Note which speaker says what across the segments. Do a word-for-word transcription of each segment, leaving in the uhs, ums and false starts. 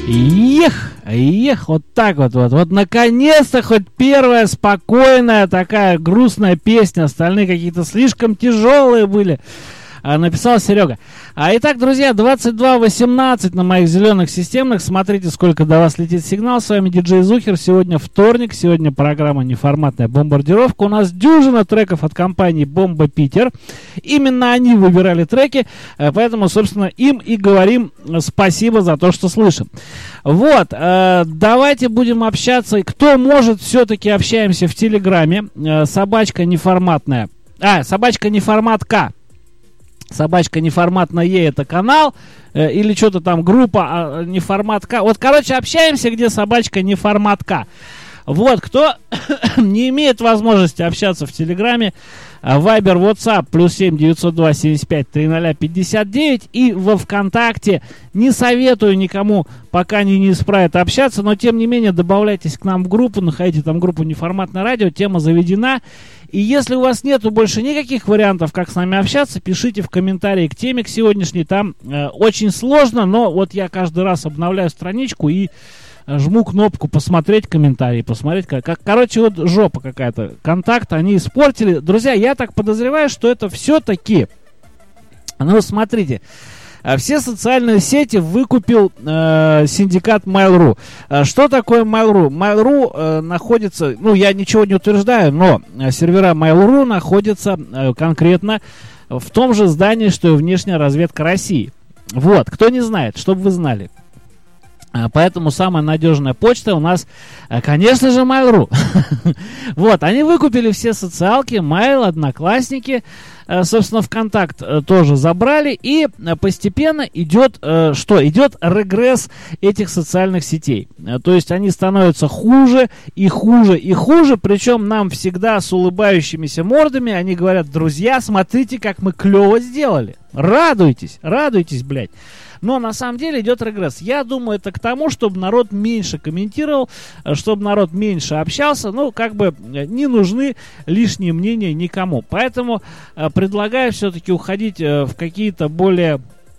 Speaker 1: Ех, ех, вот так вот, вот, вот, наконец-то хоть первая спокойная такая грустная песня, остальные какие-то слишком тяжелые были. Написал Серега. А, итак, друзья, двадцать два восемнадцать на моих зеленых системных. Смотрите, сколько до вас летит сигнал. С вами диджей Зухер. Сегодня вторник. Сегодня программа «Неформатная бомбардировка». У нас дюжина треков от компании «Бомба Питер». Именно они выбирали треки. Поэтому, собственно, им и говорим спасибо за то, что слышим. Вот. Давайте будем общаться. Кто может, все-таки общаемся в Телеграме. Собачка неформатная. А, собачка неформатка. Собачка неформатная Е это канал, э, или что-то там группа а, неформатка. Вот, короче, общаемся, где собачка неформатка. Вот, кто не имеет возможности общаться в Телеграме, Вайбер, WhatsApp, плюс семь девятьсот два семьдесят пять тридцать пятьдесят девять. И во ВКонтакте не советую никому, пока они не исправят, общаться. Но, тем не менее, добавляйтесь к нам в группу, находите там группу «Неформатное радио», тема заведена. И если у вас нету больше никаких вариантов, как с нами общаться, пишите в комментарии к теме, к сегодняшней. Там э, очень сложно, но вот я каждый раз обновляю страничку и э, жму кнопку «Посмотреть комментарии», посмотреть, как, как... Короче, вот жопа какая-то. Контакт они испортили. Друзья, я так подозреваю, что это все-таки... Ну, смотрите... Все социальные сети выкупил э, синдикат Mail.ru. Что такое Mail.ru? Mail.ru э, находится, ну, я ничего не утверждаю, но сервера Mail.ru находятся э, конкретно в том же здании, что и внешняя разведка России. Вот, кто не знает, чтобы вы знали. Поэтому самая надежная почта у нас, конечно же, Mail.ru. Вот, они выкупили все социалки, Mail, Одноклассники, собственно, ВКонтакт тоже забрали, и постепенно идет, что? Идет регресс этих социальных сетей. То есть они становятся хуже и хуже и хуже, причем нам всегда с улыбающимися мордами они говорят: друзья, смотрите, как мы клево сделали. Радуйтесь, радуйтесь, блядь. Но на самом деле идет регресс. Я думаю, это к тому, чтобы народ меньше комментировал, чтобы народ меньше общался. Ну, как бы не нужны лишние мнения никому. Поэтому э, предлагаю все-таки уходить э, в какие-то более,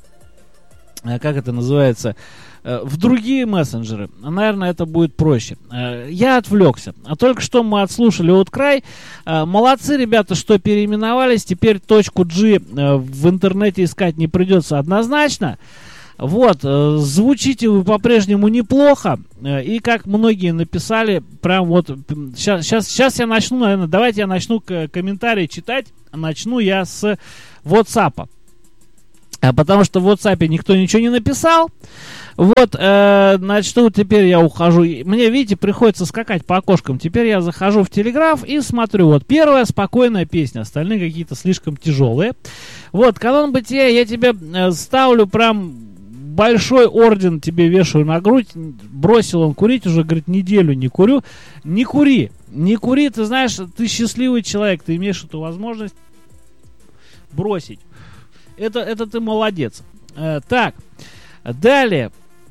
Speaker 1: э, как это называется, э, в другие мессенджеры. Наверное, это будет проще. Э, я отвлекся. А только что мы отслушали вот край. Э, молодцы, ребята, что переименовались. Теперь точку G э, в интернете искать не придется однозначно. Вот, э, звучите вы по-прежнему неплохо, э, и как многие написали, прям вот, сейчас, сейчас, сейчас я начну, наверное, давайте я начну к, комментарии читать, начну я с WhatsApp, а потому что в WhatsApp никто ничего не написал. Вот, э, значит, что теперь я ухожу, мне, видите, приходится скакать по окошкам, теперь я захожу в Телеграф и смотрю, вот, первая спокойная песня, остальные какие-то слишком тяжелые. Вот, канон бытия, я тебе э, ставлю прям... Большой орден тебе вешаю на грудь. Бросил он курить, уже, говорит, неделю не курю. Не кури, не кури, ты знаешь, ты счастливый человек, ты имеешь эту возможность бросить. Это, это ты молодец. Э, так, далее.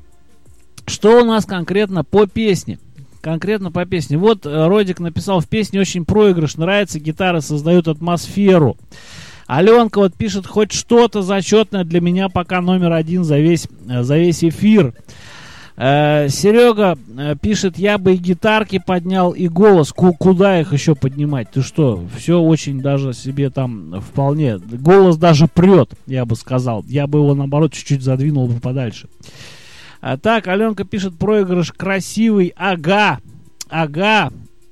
Speaker 1: Что у нас конкретно по песне? Конкретно по песне. Вот э, Родик написал: в песне очень проигрыш, нравится, гитары создают атмосферу. Аленка вот пишет: хоть что-то зачетное для меня пока номер один за весь, за весь эфир. Э, Серега э, пишет: я бы и гитарки поднял, и голос. Ку- куда их еще поднимать? Ты что? Все очень даже себе там вполне. Голос даже прет, я бы сказал. Я бы его, наоборот, чуть-чуть задвинул бы подальше. А так, Аленка пишет: проигрыш красивый. Ага, ага.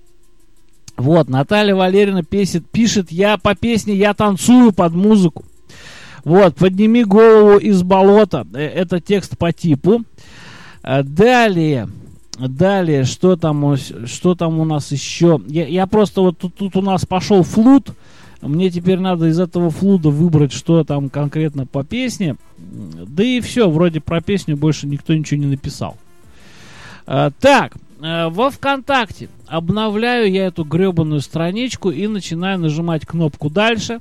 Speaker 1: Вот, Наталья Валерьевна пишет, пишет: я по песне «Я танцую под музыку». Вот, подними голову из болота. Это текст по типу. Далее, далее, что там, что там у нас еще? Я, я просто вот тут, тут у нас пошел флут. Мне теперь надо из этого флуда выбрать, что там конкретно по песне. Да и все, вроде про песню больше никто ничего не написал. Так. Во ВКонтакте обновляю я эту гребаную страничку и начинаю нажимать кнопку «Дальше».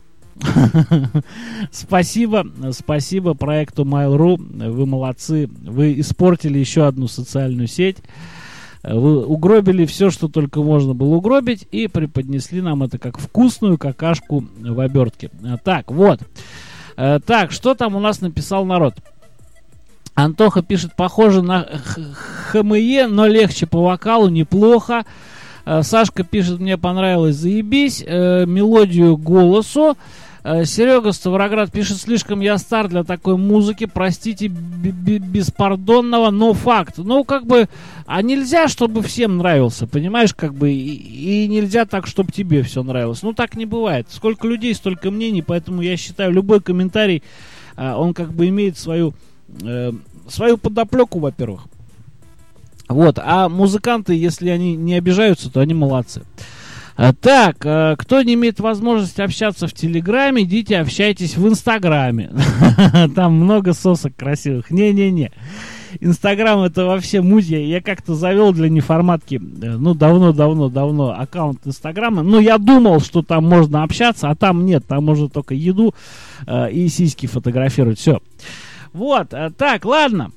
Speaker 1: Спасибо, спасибо проекту Mail.ru, вы молодцы, вы испортили еще одну социальную сеть, вы угробили все, что только можно было угробить, и преподнесли нам это как вкусную какашку в обертке. Так, вот, так, что там у нас написал народ? Антоха пишет, похоже на ХМЕ, но легче по вокалу, неплохо. Сашка пишет, мне понравилось, заебись. Мелодию голосу. Серега Ставроград пишет, слишком я стар для такой музыки, простите беспардонного, но факт. Ну, как бы, а нельзя, чтобы всем нравился, понимаешь, как бы, и, и нельзя так, чтобы тебе все нравилось. Ну, так не бывает. Сколько людей, столько мнений, поэтому я считаю, любой комментарий, он как бы имеет свою, э, свою подоплеку, во-первых. Вот, а музыканты, если они не обижаются, то они молодцы. Так, кто не имеет возможности общаться в Телеграме, идите общайтесь в Инстаграме. Там много сосок красивых. Не-не-не. Инстаграм это вообще муть. Я как-то завел для неформатки, ну, давно-давно-давно аккаунт Инстаграма. Но я думал, что там можно общаться, а там нет. Там можно только еду э, и сиськи фотографировать. Все. Вот. Так, ладно.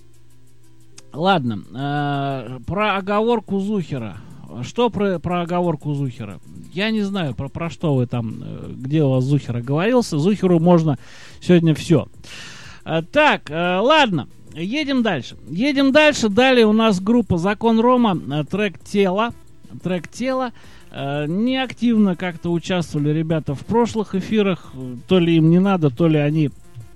Speaker 1: Ладно. Э, про оговорку Зухера. Что про, про оговорку Зухера? Я не знаю, про, про что вы там, где у вас Зухер оговорился. Зухеру можно сегодня все. А, так, а, ладно, едем дальше. Едем дальше. Далее у нас группа Закон Рома, а, трек «Тело». Трек «Тело». А, неактивно как-то участвовали ребята в прошлых эфирах. То ли им не надо, то ли они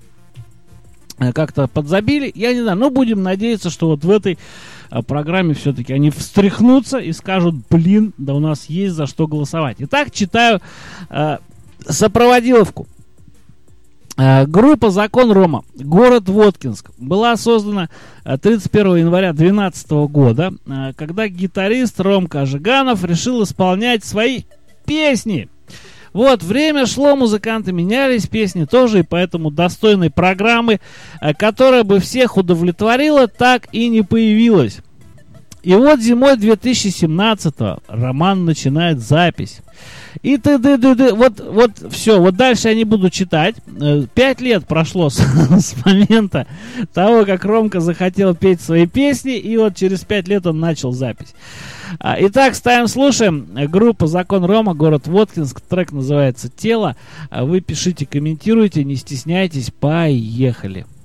Speaker 1: как-то подзабили. Я не знаю, но будем надеяться, что вот в этой программе все-таки они встряхнутся и скажут, блин, да у нас есть за что голосовать. Итак, читаю э, сопроводиловку. Э, группа «Закон Рома», город Воткинск, была создана тридцать первого января две тысячи двенадцатого года, э, когда гитарист Ромка Жиганов решил исполнять свои песни. Вот, время шло, музыканты менялись, песни тоже, и поэтому достойной программы, которая бы всех удовлетворила, так и не появилась. И вот зимой две тысячи семнадцатого Роман начинает запись. И ты-ты-ты-ты, вот, вот все, вот дальше я не буду читать. Пять лет прошло с, с момента того, как Ромка захотел петь свои песни, и вот через пять лет он начал запись. Итак, ставим, слушаем. Группа «Закон Рома», город Воткинск. Трек называется «Тело». Вы пишите, комментируйте, не стесняйтесь. Поехали.